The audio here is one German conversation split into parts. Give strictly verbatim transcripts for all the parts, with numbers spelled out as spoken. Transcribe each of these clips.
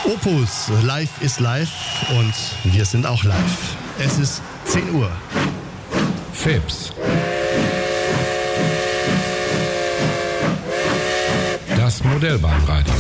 Opus, live ist live und wir sind auch live. Es ist zehn Uhr. Fips. Das Modellbahnradio.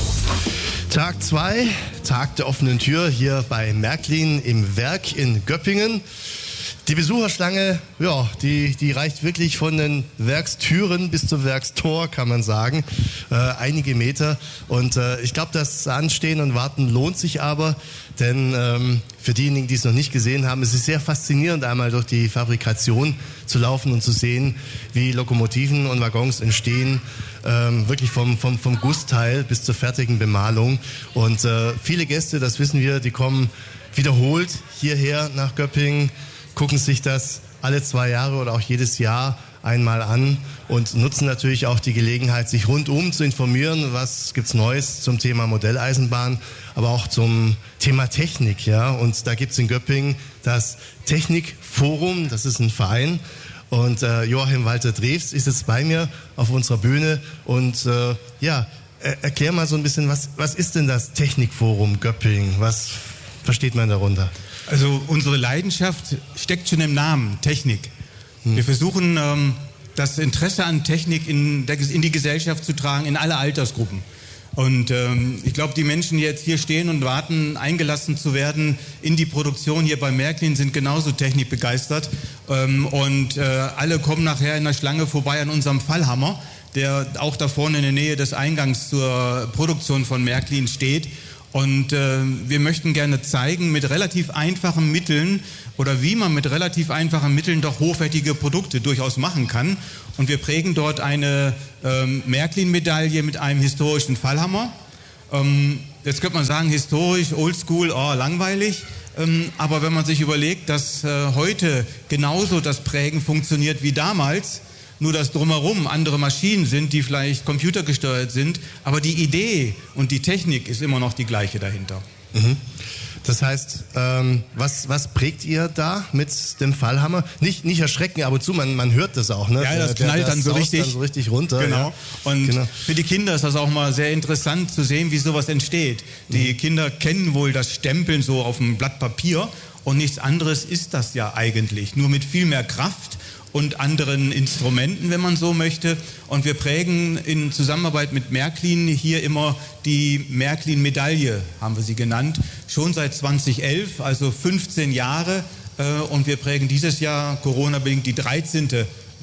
Tag zwei, Tag der offenen Tür hier bei Märklin im Werk in Göppingen. Die Besucherschlange, ja, die, die reicht wirklich von den Werkstüren bis zum Werkstor, kann man sagen. Äh, einige Meter. Und äh, ich glaube, das Anstehen und Warten lohnt sich aber. Denn ähm, für diejenigen, die es noch nicht gesehen haben, es ist sehr faszinierend, einmal durch die Fabrikation zu laufen und zu sehen, wie Lokomotiven und Waggons entstehen. Ähm, wirklich vom, vom, vom Gussteil bis zur fertigen Bemalung. Und äh, viele Gäste, das wissen wir, die kommen wiederholt hierher nach Göppingen, gucken sich das alle zwei Jahre oder auch jedes Jahr einmal an und nutzen natürlich auch die Gelegenheit, sich rundum zu informieren, was gibt's Neues zum Thema Modelleisenbahn, aber auch zum Thema Technik, ja. Und da gibt's in Göppingen das Technikforum, das ist ein Verein. Und äh, Joachim Walter Drews ist jetzt bei mir auf unserer Bühne und äh, ja, er, erklär mal so ein bisschen, was, was ist denn das Technikforum Göppingen? Was versteht man darunter? Also unsere Leidenschaft steckt schon im Namen, Technik. Hm. Wir versuchen, ähm, das Interesse an Technik in, der, in die Gesellschaft zu tragen, in alle Altersgruppen. Und ähm, ich glaube, die Menschen, die jetzt hier stehen und warten, eingelassen zu werden in die Produktion hier bei Märklin, sind genauso technikbegeistert. Ähm, und äh, alle kommen nachher in der Schlange vorbei an unserem Fallhammer, der auch da vorne in der Nähe des Eingangs zur Produktion von Märklin steht. Und äh, wir möchten gerne zeigen, mit relativ einfachen Mitteln oder wie man mit relativ einfachen Mitteln doch hochwertige Produkte durchaus machen kann. Und wir prägen dort eine ähm, Märklin-Medaille mit einem historischen Fallhammer. Ähm, jetzt könnte man sagen, historisch, oldschool, oh, langweilig. Ähm, aber wenn man sich überlegt, dass äh, heute genauso das Prägen funktioniert wie damals, nur dass drumherum andere Maschinen sind, die vielleicht computergesteuert sind, aber die Idee und die Technik ist immer noch die gleiche dahinter. Mhm. Das heißt, ähm, was, was prägt ihr da mit dem Fallhammer? Nicht, nicht erschrecken, aber zu, man, man hört das auch, ne? Ja, das knallt der, der, dann, so richtig, dann so richtig runter. Genau. Ja. Und genau. Für die Kinder ist das auch mal sehr interessant zu sehen, wie sowas entsteht. Die mhm. Kinder kennen wohl das Stempeln so auf einem Blatt Papier und nichts anderes ist das ja eigentlich, nur mit viel mehr Kraft und anderen Instrumenten, wenn man so möchte. Und wir prägen in Zusammenarbeit mit Märklin hier immer die Märklin-Medaille, haben wir sie genannt, schon seit zweitausendelf, also fünfzehn Jahre. Und wir prägen dieses Jahr, Corona-bedingt, die dreizehnte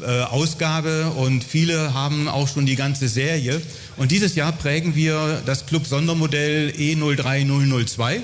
Ausgabe und viele haben auch schon die ganze Serie. Und dieses Jahr prägen wir das Club-Sondermodell E null drei null null zwei.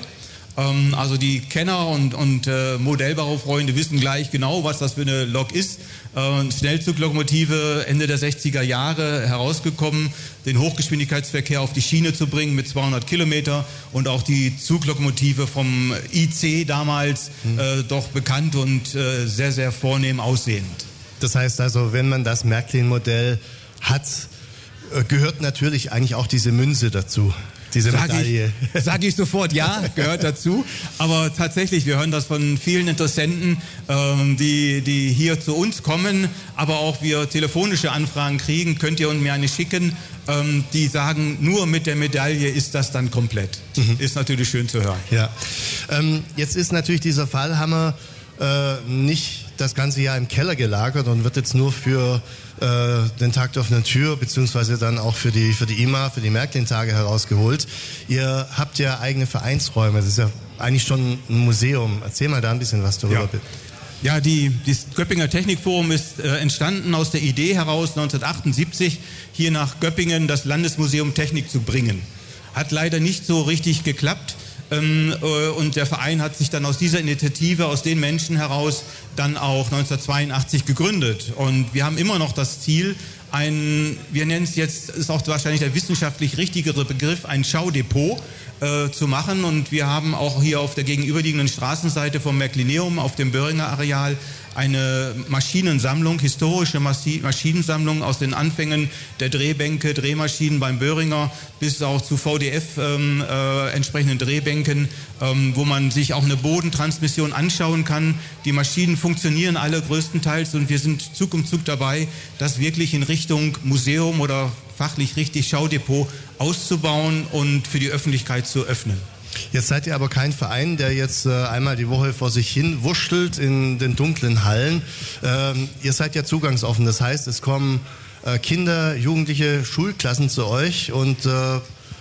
Also die Kenner und, und äh, Modellbaufreunde wissen gleich genau, was das für eine Lok ist. Äh, Schnellzuglokomotive Ende der sechziger Jahre herausgekommen, den Hochgeschwindigkeitsverkehr auf die Schiene zu bringen mit zweihundert Kilometer und auch die Zuglokomotive vom I C damals mhm. äh, doch bekannt und äh, sehr, sehr vornehm aussehend. Das heißt also, wenn man das Märklin-Modell hat, äh, gehört natürlich eigentlich auch diese Münze dazu. Diese Medaille. Sage ich, sag ich sofort, ja, gehört dazu. Aber tatsächlich, wir hören das von vielen Interessenten, ähm, die, die hier zu uns kommen, aber auch wir telefonische Anfragen kriegen, könnt ihr mir eine schicken, ähm, die sagen, nur mit der Medaille ist das dann komplett. Mhm. Ist natürlich schön zu hören. Ja. Ähm, jetzt ist natürlich dieser Fallhammer äh, nicht das ganze Jahr im Keller gelagert und wird jetzt nur für äh, den Tag der offenen Tür beziehungsweise dann auch für die für die I M A, für die Märklin-Tage herausgeholt. Ihr habt ja eigene Vereinsräume, das ist ja eigentlich schon ein Museum. Erzähl mal da ein bisschen was darüber, ja. bitte. Ja, die, das Göppinger Technikforum ist äh, entstanden aus der Idee heraus, neunzehnhundertachtundsiebzig hier nach Göppingen das Landesmuseum Technik zu bringen. Hat leider nicht so richtig geklappt. Und der Verein hat sich dann aus dieser Initiative, aus den Menschen heraus, dann auch neunzehnhundertzweiundachtzig gegründet. Und wir haben immer noch das Ziel, ein, wir nennen es jetzt, ist auch wahrscheinlich der wissenschaftlich richtigere Begriff, ein Schaudepot äh, zu machen. Und wir haben auch hier auf der gegenüberliegenden Straßenseite vom Märklineum auf dem Böhringer Areal eine Maschinensammlung, historische Maschinensammlung aus den Anfängen der Drehbänke, Drehmaschinen beim Böhringer bis auch zu V D F ähm, äh, entsprechenden Drehbänken, ähm, wo man sich auch eine Bodentransmission anschauen kann. Die Maschinen funktionieren alle größtenteils und wir sind Zug um Zug dabei, das wirklich in Richtung Museum oder fachlich richtig Schaudepot auszubauen und für die Öffentlichkeit zu öffnen. Jetzt seid ihr aber kein Verein, der jetzt äh, einmal die Woche vor sich hin wurschtelt in den dunklen Hallen. Ähm, ihr seid ja zugangsoffen, das heißt, es kommen äh, Kinder, Jugendliche, Schulklassen zu euch und äh,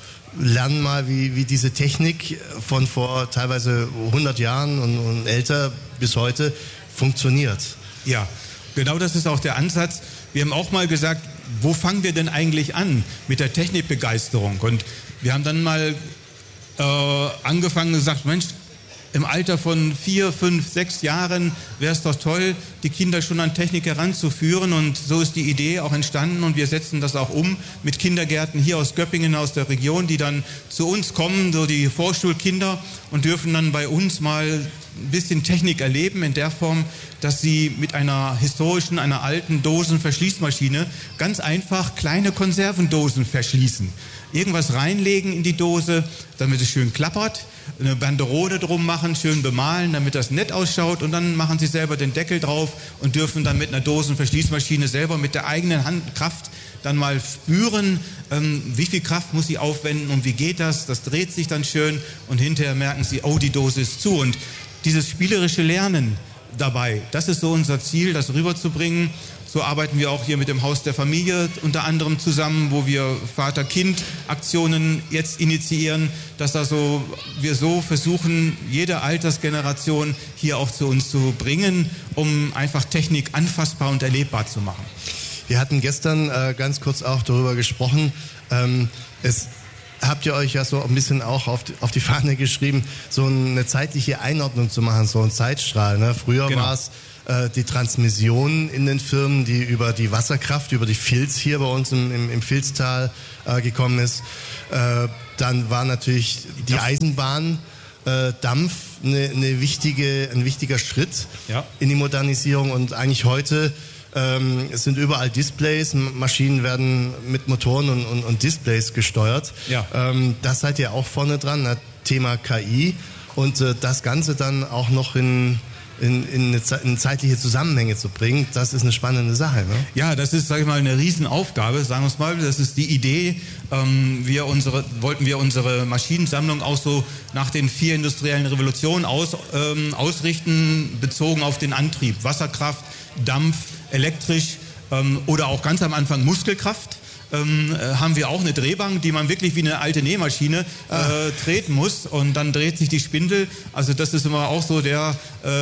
lernen mal, wie, wie diese Technik von vor teilweise hundert Jahren und, und älter bis heute funktioniert. Ja, genau das ist auch der Ansatz. Wir haben auch mal gesagt, wo fangen wir denn eigentlich an mit der Technikbegeisterung? Und wir haben dann mal äh, angefangen und gesagt, Mensch, im Alter von vier, fünf, sechs Jahren wäre es doch toll, die Kinder schon an Technik heranzuführen. Und so ist die Idee auch entstanden und wir setzen das auch um mit Kindergärten hier aus Göppingen, aus der Region, die dann zu uns kommen, so die Vorschulkinder, und dürfen dann bei uns mal ein bisschen Technik erleben in der Form, dass sie mit einer historischen, einer alten Dosenverschließmaschine ganz einfach kleine Konservendosen verschließen. Irgendwas reinlegen in die Dose, damit es schön klappert, eine Banderole drum machen, schön bemalen, damit das nett ausschaut, und dann machen sie selber den Deckel drauf und dürfen dann mit einer Dosenverschließmaschine selber mit der eigenen Handkraft dann mal spüren, ähm, wie viel Kraft muss sie aufwenden und wie geht das. Das dreht sich dann schön und hinterher merken sie, oh, die Dose ist zu. Und dieses spielerische Lernen dabei, das ist so unser Ziel, das rüberzubringen. So arbeiten wir auch hier mit dem Haus der Familie unter anderem zusammen, wo wir Vater-Kind-Aktionen jetzt initiieren, dass also wir so versuchen, jede Altersgeneration hier auch zu uns zu bringen, um einfach Technik anfassbar und erlebbar zu machen. Wir hatten gestern äh, ganz kurz auch darüber gesprochen, ähm, es habt ihr euch ja so ein bisschen auch auf die, auf die Fahne geschrieben, so eine zeitliche Einordnung zu machen, so ein Zeitstrahl. Ne? Früher genau. war es äh, die Transmission in den Firmen, die über die Wasserkraft, über die Filz hier bei uns im, im, im Filztal äh, gekommen ist. Äh, dann war natürlich die Eisenbahn, äh, Dampf, eine, eine wichtige, ein wichtiger Schritt ja. in die Modernisierung, und eigentlich heute Ähm, es sind überall Displays, Maschinen werden mit Motoren und, und, und Displays gesteuert. Ja. Ähm, das seid ihr auch vorne dran, ne? Thema K I, und äh, das Ganze dann auch noch in, in, in, eine, in zeitliche Zusammenhänge zu bringen, das ist eine spannende Sache. Ne? Ja, das ist, sage ich mal, eine Riesenaufgabe, sagen wir es mal. Das ist die Idee. Ähm, wir unsere, wollten wir unsere Maschinensammlung auch so nach den vier industriellen Revolutionen aus, ähm, ausrichten, bezogen auf den Antrieb. Wasserkraft, Dampf, elektrisch ähm, oder auch ganz am Anfang Muskelkraft. Ähm, äh, haben wir auch eine Drehbank, die man wirklich wie eine alte Nähmaschine äh, treten muss, und dann dreht sich die Spindel. Also das ist immer auch so der,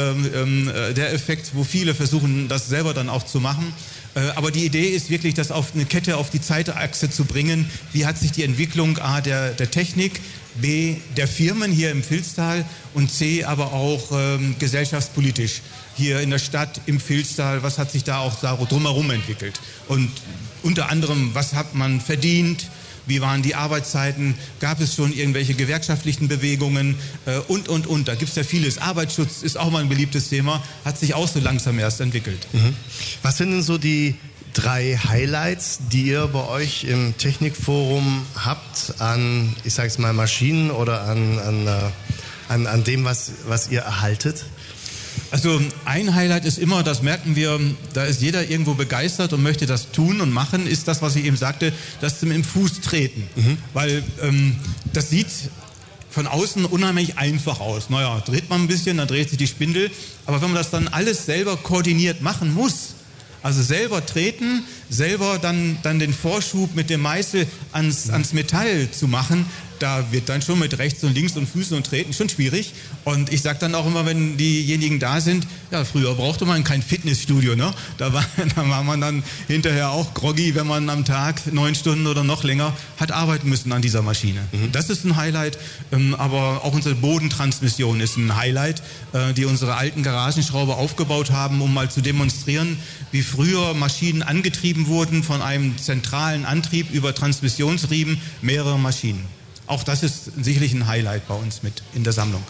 ähm, äh, der Effekt, wo viele versuchen, das selber dann auch zu machen. Äh, aber die Idee ist wirklich, das auf eine Kette, auf die Zeitachse zu bringen. Wie hat sich die Entwicklung A der, der Technik, B der Firmen hier im Filztal und C aber auch ähm, gesellschaftspolitisch hier in der Stadt, im Filztal, was hat sich da auch drumherum entwickelt? Und unter anderem, was hat man verdient? Wie waren die Arbeitszeiten? Gab es schon irgendwelche gewerkschaftlichen Bewegungen? Äh, und, und, und. Da gibt es ja vieles. Arbeitsschutz ist auch mal ein beliebtes Thema, hat sich auch so langsam erst entwickelt. Mhm. Was sind denn so die drei Highlights, die ihr bei euch im Technikforum habt an, ich sage es mal, Maschinen oder an, an, an, an dem, was, was ihr erhaltet? Also ein Highlight ist immer, das merken wir, da ist jeder irgendwo begeistert und möchte das tun und machen, ist das, was ich eben sagte, das mit dem Fuß treten. Mhm. Weil ähm, das sieht von außen unheimlich einfach aus. Naja, dreht man ein bisschen, dann dreht sich die Spindel. Aber wenn man das dann alles selber koordiniert machen muss, also selber treten, selber dann, dann den Vorschub mit dem Meißel ans, ans Metall zu machen, da wird dann schon mit rechts und links und Füßen und Treten schon schwierig. Und ich sage dann auch immer, wenn diejenigen da sind, ja, früher brauchte man kein Fitnessstudio, ne? Da war, da war man dann hinterher auch groggy, wenn man am Tag neun Stunden oder noch länger hat arbeiten müssen an dieser Maschine. Mhm. Das ist ein Highlight, ähm, aber auch unsere Bodentransmission ist ein Highlight, äh, die unsere alten Garagenschrauber aufgebaut haben, um mal zu demonstrieren, wie früher Maschinen angetrieben wurden von einem zentralen Antrieb über Transmissionsriemen, mehrere Maschinen. Auch das ist sicherlich ein Highlight bei uns mit in der Sammlung.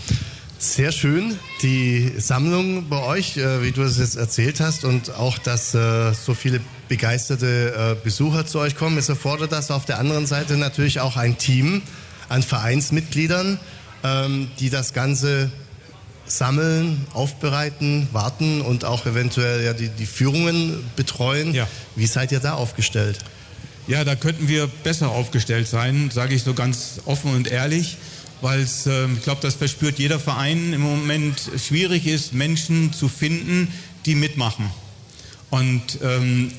Sehr schön, die Sammlung bei euch, äh, wie du es jetzt erzählt hast, und auch, dass äh, so viele begeisterte äh, Besucher zu euch kommen. Es erfordert das auf der anderen Seite natürlich auch ein Team an Vereinsmitgliedern, ähm, die das Ganze sammeln, aufbereiten, warten und auch eventuell ja, die, die Führungen betreuen. Ja. Wie seid ihr da aufgestellt? Ja, da könnten wir besser aufgestellt sein, sage ich so ganz offen und ehrlich. weil es, äh, ich glaube, das verspürt jeder Verein im Moment, schwierig ist, Menschen zu finden, die mitmachen. Und ähm,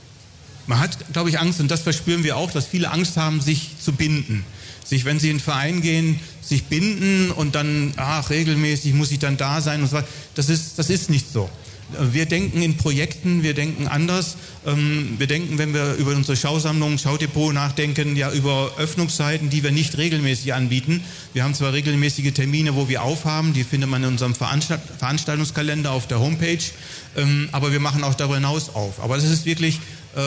man hat, glaube ich, Angst, und das verspüren wir auch, dass viele Angst haben, sich zu binden. Sich, wenn sie in den Verein gehen, sich binden und dann, ach, regelmäßig muss ich dann da sein und so weiter. Das ist, das ist nicht so. Wir denken in Projekten, wir denken anders. Wir denken, wenn wir über unsere Schausammlung, Schaudepot nachdenken, ja über Öffnungszeiten, die wir nicht regelmäßig anbieten. Wir haben zwar regelmäßige Termine, wo wir aufhaben, die findet man in unserem Veranstalt- Veranstaltungskalender auf der Homepage, aber wir machen auch darüber hinaus auf. Aber das ist wirklich,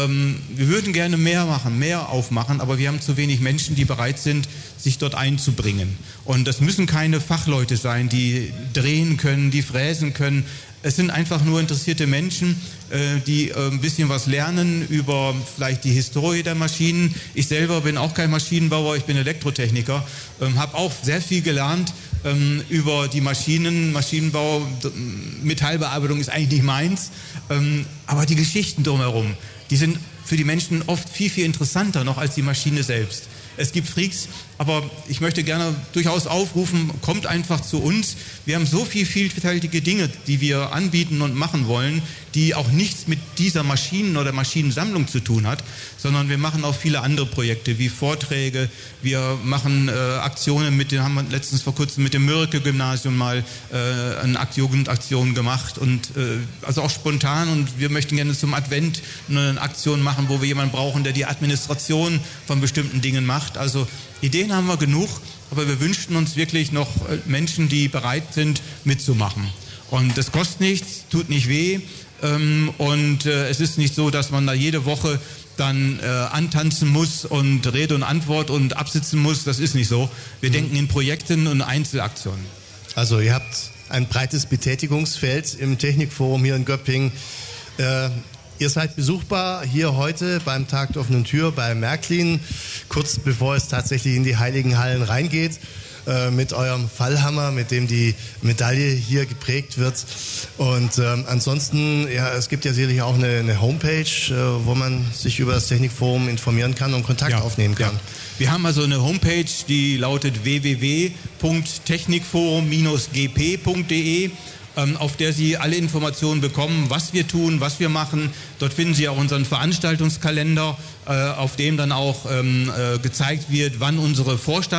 wir würden gerne mehr machen, mehr aufmachen, aber wir haben zu wenig Menschen, die bereit sind, sich dort einzubringen. Und das müssen keine Fachleute sein, die drehen können, die fräsen können. Es sind einfach nur interessierte Menschen, die ein bisschen was lernen über vielleicht die Historie der Maschinen. Ich selber bin auch kein Maschinenbauer, ich bin Elektrotechniker, habe auch sehr viel gelernt über die Maschinen. Maschinenbau, Metallbearbeitung ist eigentlich nicht meins, aber die Geschichten drumherum, die sind für die Menschen oft viel, viel interessanter noch als die Maschine selbst. Es gibt Freaks, aber ich möchte gerne durchaus aufrufen, kommt einfach zu uns. Wir haben so viele vielfältige Dinge, die wir anbieten und machen wollen, die auch nichts mit dieser Maschinen- oder Maschinensammlung zu tun hat, sondern wir machen auch viele andere Projekte wie Vorträge. Wir machen äh, Aktionen mit den, haben wir letztens vor kurzem mit dem Mörike-Gymnasium mal äh, eine Akt- Jugendaktion gemacht und äh, also auch spontan, und wir möchten gerne zum Advent eine Aktion machen, wo wir jemanden brauchen, der die Administration von bestimmten Dingen macht. Also Ideen haben wir genug, aber wir wünschten uns wirklich noch Menschen, die bereit sind, mitzumachen. Und das kostet nichts, tut nicht weh, ähm, und äh, es ist nicht so, dass man da jede Woche dann äh, antanzen muss und Rede und Antwort und absitzen muss. Das ist nicht so. Wir mhm. denken in Projekten und Einzelaktionen. Also ihr habt ein breites Betätigungsfeld im Technikforum hier in Göppingen. Äh, Ihr seid besuchbar hier heute beim Tag der offenen Tür bei Märklin, kurz bevor es tatsächlich in die Heiligen Hallen reingeht, äh, mit eurem Fallhammer, mit dem die Medaille hier geprägt wird. Und ähm, ansonsten, ja, es gibt ja sicherlich auch eine, eine Homepage, äh, wo man sich über das Technikforum informieren kann und Kontakt ja, aufnehmen kann. Ja. Wir haben also eine Homepage, die lautet w w w punkt technikforum Bindestrich g p punkt d e. Auf der Sie alle Informationen bekommen, was wir tun, was wir machen. Dort finden Sie auch unseren Veranstaltungskalender, auf dem dann auch gezeigt wird, wann unsere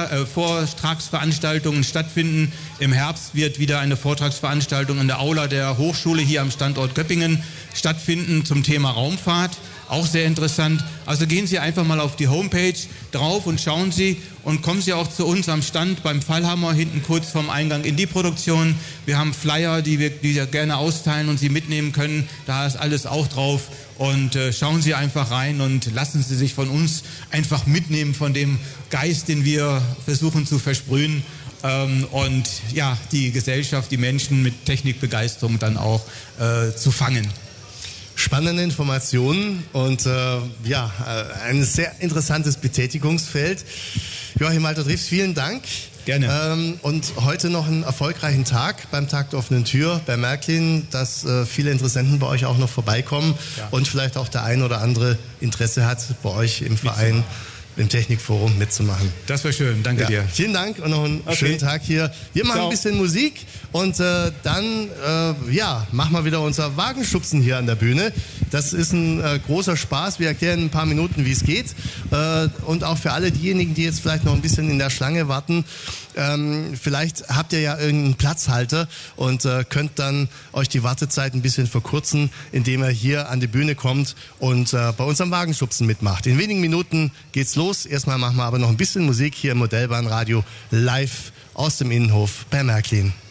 Vortragsveranstaltungen stattfinden. Im Herbst wird wieder eine Vortragsveranstaltung in der Aula der Hochschule hier am Standort Göppingen stattfinden zum Thema Raumfahrt. Auch sehr interessant. Also gehen Sie einfach mal auf die Homepage drauf und schauen Sie und kommen Sie auch zu uns am Stand beim Fallhammer hinten kurz vorm Eingang in die Produktion. Wir haben Flyer, die wir, die wir gerne austeilen und Sie mitnehmen können. Da ist alles auch drauf. Und äh, schauen Sie einfach rein und lassen Sie sich von uns einfach mitnehmen von dem Geist, den wir versuchen zu versprühen. Ähm, und ja, die Gesellschaft, die Menschen mit Technikbegeisterung dann auch äh, zu fangen. Spannende Informationen und äh, ja, ein sehr interessantes Betätigungsfeld. Joachim Walter-Triefs, vielen Dank. Gerne. Ähm, und heute noch einen erfolgreichen Tag beim Tag der offenen Tür bei Märklin, dass äh, viele Interessenten bei euch auch noch vorbeikommen, ja, und vielleicht auch der ein oder andere Interesse hat, bei euch im Verein, im Technikforum mitzumachen. Das wäre schön, danke, ja, dir. Vielen Dank und noch einen okay. schönen Tag hier. Wir machen Ciao. ein bisschen Musik und äh, dann äh, ja, machen wir wieder unser Wagenschubsen hier an der Bühne. Das ist ein äh, großer Spaß. Wir erklären in ein paar Minuten, wie es geht. Äh, und auch für alle diejenigen, die jetzt vielleicht noch ein bisschen in der Schlange warten, ähm, vielleicht habt ihr ja irgendeinen Platzhalter und äh, könnt dann euch die Wartezeit ein bisschen verkürzen, indem ihr hier an die Bühne kommt und äh, bei unserem Wagenschubsen mitmacht. In wenigen Minuten geht's los. Erstmal machen wir aber noch ein bisschen Musik hier im Modellbahnradio live aus dem Innenhof bei Märklin.